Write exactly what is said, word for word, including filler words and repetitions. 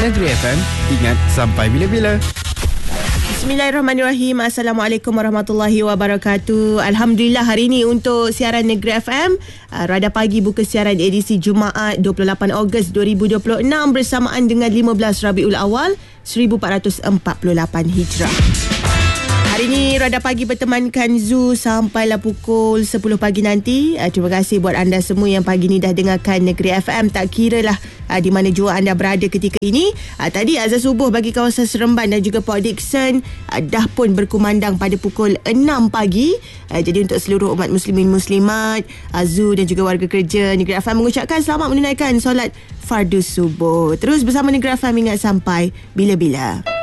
Negeri F M, ingat sampai bila-bila. Bismillahirrahmanirrahim. Assalamualaikum warahmatullahi wabarakatuh. Alhamdulillah hari ini untuk siaran Negeri F M, uh, Radar Pagi buka siaran edisi Jumaat dua puluh lapan Ogos dua ribu dua puluh enam bersamaan dengan lima belas Rabiul Awal seribu empat ratus empat puluh lapan Hijrah. Hari ini Radar Pagi bertemankan Zu sampailah pukul sepuluh pagi nanti. Uh, terima kasih buat anda semua yang pagi ni dah dengarkan Negeri F M. Tak kira lah uh, di mana jua anda berada ketika ini. Uh, tadi azan subuh bagi kawasan Seremban dan juga Port Dickson uh, dah pun berkumandang pada pukul enam pagi. Uh, jadi untuk seluruh umat muslimin muslimat, uh, Zu dan juga warga kerja Negeri F M mengucapkan selamat menunaikan solat fardu subuh. Terus bersama Negeri F M, ingat sampai bila-bila.